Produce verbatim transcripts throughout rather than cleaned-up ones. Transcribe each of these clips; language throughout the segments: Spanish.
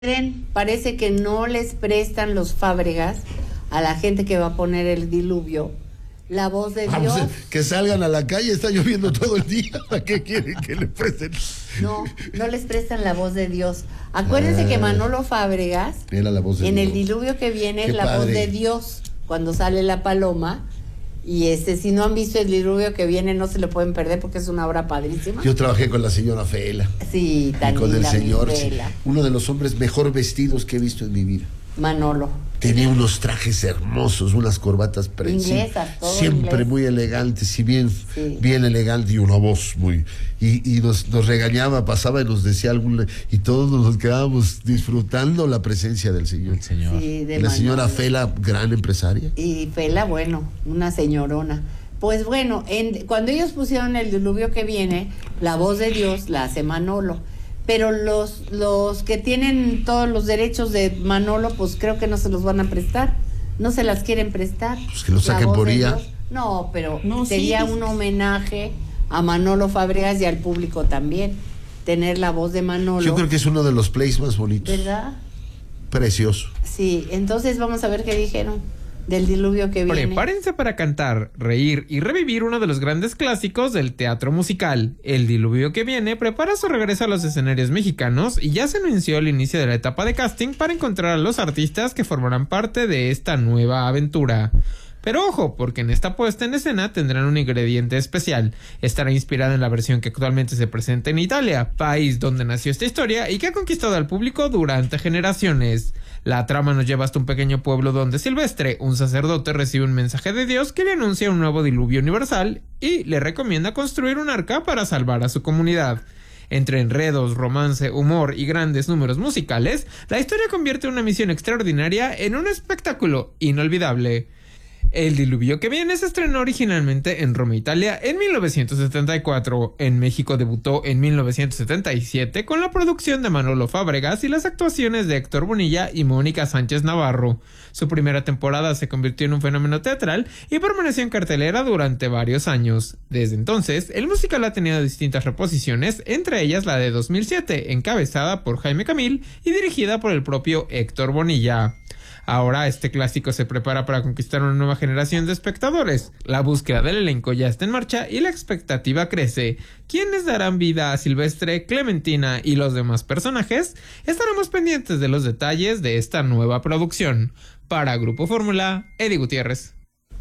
Parece que no les prestan los Fábregas a la gente que va a poner el diluvio la voz de Dios. Vamos, que salgan a la calle, está lloviendo todo el día. ¿Para qué quieren que le presten? No, no les prestan la voz de Dios. Acuérdense ah, que Manolo Fábregas, era la voz de en Dios. El diluvio que viene, qué es la padre. voz de Dios, cuando sale la paloma. Y este, si no han visto El diluvio que viene, no se lo pueden perder porque es una obra padrísima. Yo trabajé con la señora Fela. Sí, tan y con linda, el señor, sí, uno de los hombres mejor vestidos que he visto en mi vida. Manolo. Tenía unos trajes hermosos, unas corbatas preciosas. Siempre inglés. Muy elegantes y bien, sí. bien elegante y una voz muy... Y, y nos, nos regañaba, pasaba y nos decía algún... Y todos nos quedábamos disfrutando la presencia del señor. El señor. Sí, de la Manolo. Señora Fela, gran empresaria. Y Fela, bueno, una señorona. Pues bueno, en, cuando ellos pusieron El diluvio que viene, la voz de Dios la hace Manolo. Pero los los que tienen todos los derechos de Manolo, pues creo que no se los van a prestar. No se las quieren prestar. Pues que lo saquen por ella. No, pero no, sería sí, un homenaje a Manolo Fábregas y al público también. Tener la voz de Manolo. Yo creo que es uno de los plays más bonitos. ¿Verdad? Precioso. Sí, entonces vamos a ver qué dijeron del diluvio que viene. Prepárense para cantar, reír y revivir uno de los grandes clásicos del teatro musical. El diluvio que viene prepara su regreso a los escenarios mexicanos y ya se anunció el inicio de la etapa de casting para encontrar a los artistas que formarán parte de esta nueva aventura. Pero ojo, porque en esta puesta en escena tendrán un ingrediente especial. Estará inspirada en la versión que actualmente se presenta en Italia, país donde nació esta historia y que ha conquistado al público durante generaciones. La trama nos lleva hasta un pequeño pueblo donde Silvestre, un sacerdote, recibe un mensaje de Dios que le anuncia un nuevo diluvio universal y le recomienda construir un arca para salvar a su comunidad. Entre enredos, romance, humor y grandes números musicales, la historia convierte una misión extraordinaria en un espectáculo inolvidable. El diluvio que viene se estrenó originalmente en Roma, Italia, en mil novecientos setenta y cuatro. En México debutó en mil novecientos setenta y siete con la producción de Manolo Fábregas y las actuaciones de Héctor Bonilla y Mónica Sánchez Navarro. Su primera temporada se convirtió en un fenómeno teatral y permaneció en cartelera durante varios años. Desde entonces, el musical ha tenido distintas reposiciones, entre ellas la de dos mil siete, encabezada por Jaime Camil y dirigida por el propio Héctor Bonilla. Ahora este clásico se prepara para conquistar una nueva generación de espectadores. La búsqueda del elenco ya está en marcha y la expectativa crece. ¿Quiénes darán vida a Silvestre, Clementina y los demás personajes? Estaremos pendientes de los detalles de esta nueva producción. Para Grupo Fórmula, Eddie Gutiérrez.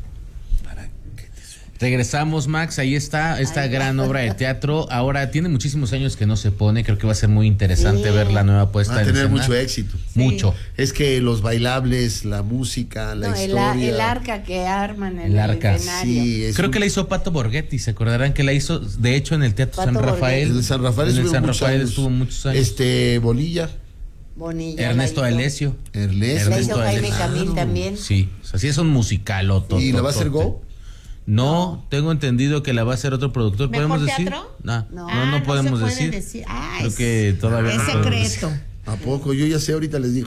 Regresamos, Max, ahí está esta Ay, gran obra de teatro. Ahora tiene muchísimos años que no se pone, creo que va a ser muy interesante sí. ver la nueva puesta en escena. Va a tener escena. mucho éxito. Sí. Mucho. Es que los bailables, la música, la no, historia. El, el arca que arman en el, el arca. escenario. Sí, creo un... que la hizo Pato Borghetti, se acordarán que la hizo, de hecho, en el Teatro Pato San Rafael. En el San Rafael, en el San muchos Rafael años. estuvo muchos años. Este, Bonilla. Bonilla. Ernesto Alesio. Ernesto. Ernesto Jaime Alesio. Camil también. Sí, o sea, sí es un musicaloto. ¿Y la va a hacer Go? No, no, tengo entendido que la va a hacer otro productor. ¿Podemos decir? Teatro? No, no, no, ah, no podemos no decir. decir. Ah, creo es, que todavía es no secreto. Decir. ¿A poco? Yo ya sé, ahorita les digo.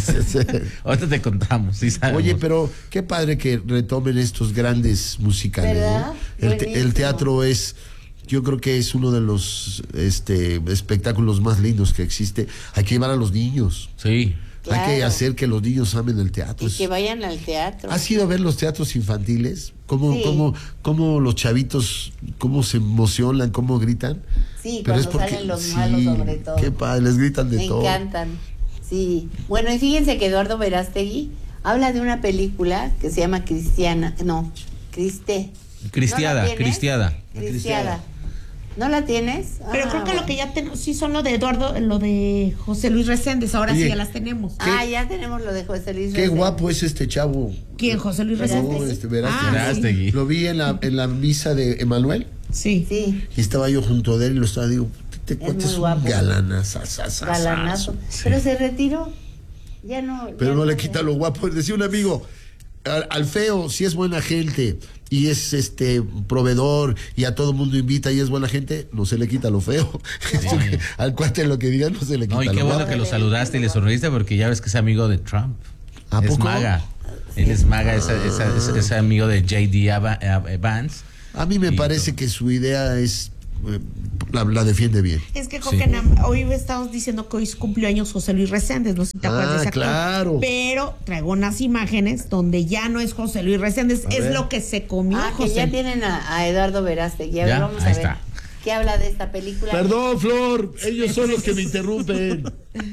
Ahorita te contamos, sí sabemos. Oye, pero qué padre que retomen estos grandes musicales, ¿no? El, te, el teatro es, yo creo que es uno de los este espectáculos más lindos que existe. Hay que llevar a los niños. Sí. Claro. Hay que hacer que los niños amen el teatro. Y que vayan al teatro. ¿Has ido a ver los teatros infantiles? ¿Cómo, sí. cómo, cómo los chavitos, cómo se emocionan, cómo gritan? Sí, Pero cuando es porque, salen los sí, malos sobre todo. Qué padre, les gritan de Me todo. Me encantan, sí. Bueno, y fíjense que Eduardo Verástegui habla de una película que se llama Cristiana, no, Criste. Cristiada, ¿No Cristiada. Cristiada. ¿No la tienes? Pero ah, creo que bueno. lo que ya tenemos, sí son lo de Eduardo, lo de José Luis Reséndez, ahora Oye, sí ya las tenemos. Ah, ya tenemos lo de José Luis Qué Reséndez. guapo es este chavo. ¿Quién? José Luis Reséndez. No, este, Verástegui. Ah, Verástegui. Lo vi en la, en la misa de Emanuel. Sí. Sí. Y estaba yo junto de él y lo estaba, digo, te cuentes muy un guapo. galanazo. Galanazo. Sí. Pero se retiró. Ya no. Pero ya no le quita lo guapo. Decía un amigo, al, al feo, si es buena gente y es este proveedor y a todo mundo invita y es buena gente, no se le quita lo feo. Sí. Al cuate lo que diga no se le quita No, y qué lo bueno guapo. que lo saludaste y le sonreíste porque ya ves que es amigo de Trump. ¿A es poco? maga. Él es maga, es, es, es, es amigo de J D Vance. A mí me y parece que su idea es eh, la, la defiende bien. Es que Joaquín, hoy estamos diciendo que hoy cumplió años José Luis Reséndez, no sé si te acuerdas Ah, de ese actor. claro. Pero traigo unas imágenes donde ya no es José Luis Reséndez, A es ver. lo que se comió Ah, que José. ya tienen a, a Eduardo Verástegui. A ver, Ya, vamos a ahí ver. está. ¿Qué habla de esta película? Perdón, Flor, ellos son los que me interrumpen.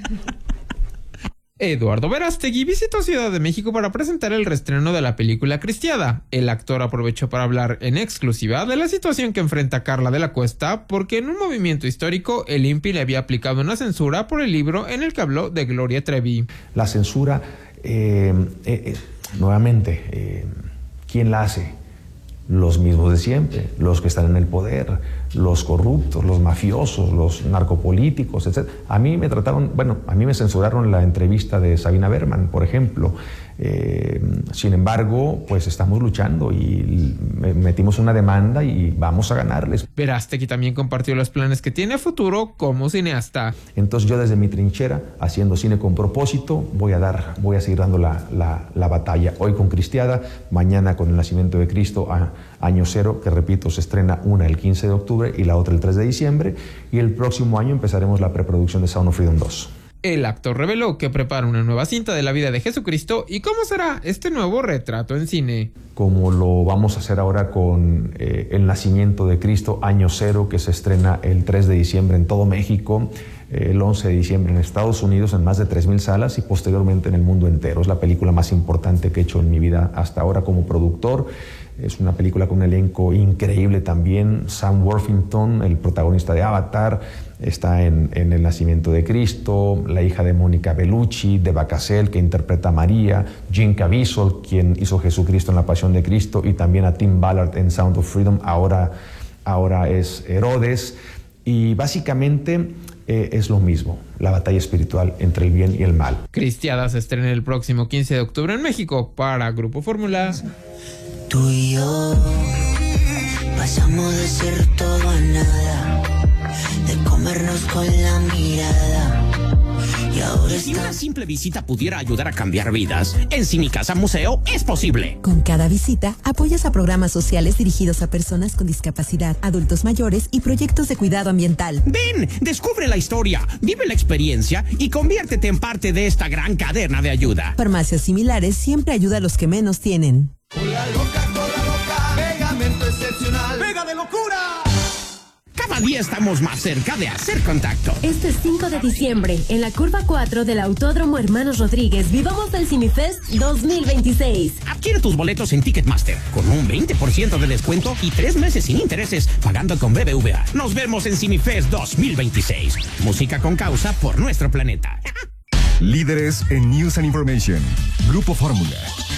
Eduardo Verástegui visitó Ciudad de México para presentar el reestreno de la película Cristiada. El actor aprovechó para hablar en exclusiva de la situación que enfrenta Carla de la Cuesta, porque en un movimiento histórico el I N P I le había aplicado una censura por el libro en el que habló de Gloria Trevi. La censura, eh, eh, eh, nuevamente, eh, ¿quién la hace? Los mismos de siempre, los que están en el poder, los corruptos, los mafiosos, los narcopolíticos, etcétera. A mí me trataron, bueno, a mí me censuraron la entrevista de Sabina Berman, por ejemplo. Eh, sin embargo, pues estamos luchando y metimos una demanda y vamos a ganarles. Verástegui también compartió los planes que tiene a futuro como cineasta. Entonces yo desde mi trinchera, haciendo cine con propósito, voy a dar, voy a seguir dando la, la, la batalla. Hoy con Cristiada, mañana con El Nacimiento de Cristo a Año Cero, que repito, se estrena una el quince de octubre y la otra el tres de diciembre. Y el próximo año empezaremos la preproducción de Sound of Freedom dos. El actor reveló que prepara una nueva cinta de la vida de Jesucristo y cómo será este nuevo retrato en cine. Como lo vamos a hacer ahora con eh, El Nacimiento de Cristo, Año Cero, que se estrena el tres de diciembre en todo México, eh, el once de diciembre en Estados Unidos en más de tres mil salas y posteriormente en el mundo entero. Es la película más importante que he hecho en mi vida hasta ahora como productor. Es una película con un elenco increíble también. Sam Worthington, el protagonista de Avatar, está en, en El Nacimiento de Cristo. La hija de Mónica Bellucci, Deva Cassel, que interpreta a María. Jim Caviezel, quien hizo Jesucristo en La Pasión de Cristo. Y también a Tim Ballard en Sound of Freedom. Ahora, ahora es Herodes. Y básicamente eh, es lo mismo. La batalla espiritual entre el bien y el mal. Cristiada se estrena el próximo quince de octubre en México para Grupo Fórmula. Tú y yo pasamos de ser todo a nada, de comernos con la mirada. Y ahora Si está... una simple visita pudiera ayudar a cambiar vidas, en Cinicasa Museo es posible. Con cada visita, apoyas a programas sociales dirigidos a personas con discapacidad, adultos mayores y proyectos de cuidado ambiental. Ven, descubre la historia, vive la experiencia y conviértete en parte de esta gran cadena de ayuda. Farmacias Similares siempre ayuda a los que menos tienen. Hola loca, hola loca, pegamento excepcional, pega de locura. Cada día estamos más cerca de hacer contacto. Este cinco de diciembre, en la curva cuatro del Autódromo Hermanos Rodríguez, vivamos el Cinefest dos mil veintiséis. Adquiere tus boletos en Ticketmaster con un veinte por ciento de descuento y tres meses sin intereses pagando con B B V A. Nos vemos en Cinefest dos mil veintiséis. Música con causa por nuestro planeta. Líderes en News and Information. Grupo Fórmula.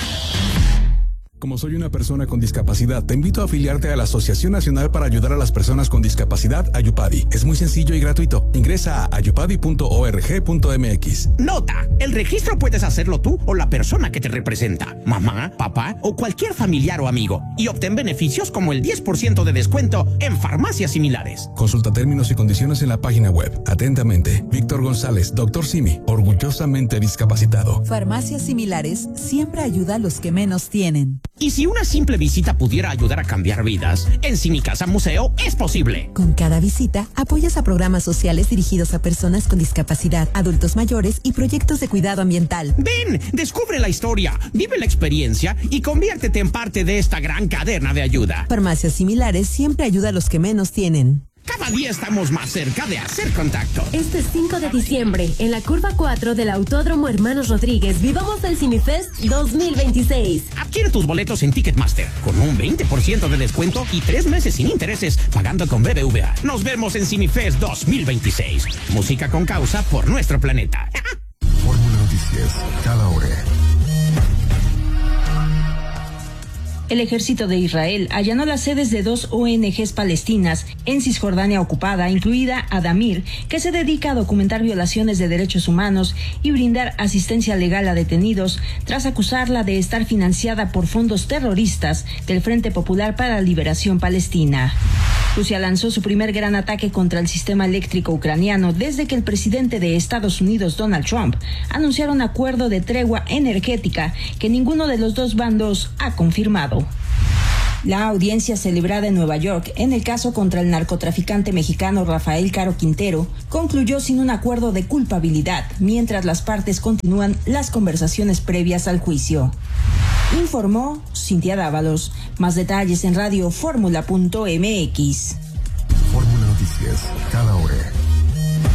Como soy una persona con discapacidad, te invito a afiliarte a la Asociación Nacional para Ayudar a las Personas con Discapacidad, Ayupadi. Es muy sencillo y gratuito. Ingresa a ayupadi punto org punto m x. Nota, el registro puedes hacerlo tú o la persona que te representa, mamá, papá o cualquier familiar o amigo, y obtén beneficios como el diez por ciento de descuento en farmacias similares. Consulta términos y condiciones en la página web. Atentamente, Víctor González, doctor Simi, orgullosamente discapacitado. Farmacias Similares siempre ayuda a los que menos tienen. Y si una simple visita pudiera ayudar a cambiar vidas, en Cinicasa Museo es posible. Con cada visita, apoyas a programas sociales dirigidos a personas con discapacidad, adultos mayores y proyectos de cuidado ambiental. Ven, descubre la historia, vive la experiencia y conviértete en parte de esta gran cadena de ayuda. Farmacias Similares siempre ayuda a los que menos tienen. Cada día estamos más cerca de hacer contacto. Este cinco de diciembre, en la curva cuatro del Autódromo Hermanos Rodríguez, vivamos el Cinefest dos mil veintiséis. Adquiere tus boletos en Ticketmaster con un veinte por ciento de descuento y tres meses sin intereses pagando con B B V A. Nos vemos en Cinefest dos mil veintiséis. Música con causa por nuestro planeta. Fórmula Noticias, cada hora. El ejército de Israel allanó las sedes de dos O N Ges palestinas en Cisjordania ocupada, incluida Adamir, que se dedica a documentar violaciones de derechos humanos y brindar asistencia legal a detenidos, tras acusarla de estar financiada por fondos terroristas del Frente Popular para la Liberación Palestina. Rusia lanzó su primer gran ataque contra el sistema eléctrico ucraniano desde que el presidente de Estados Unidos, Donald Trump, anunciara un acuerdo de tregua energética que ninguno de los dos bandos ha confirmado. La audiencia celebrada en Nueva York en el caso contra el narcotraficante mexicano Rafael Caro Quintero concluyó sin un acuerdo de culpabilidad, mientras las partes continúan las conversaciones previas al juicio. Informó Cintia Dávalos. Más detalles en radio fórmula punto m x. Fórmula Noticias, cada hora.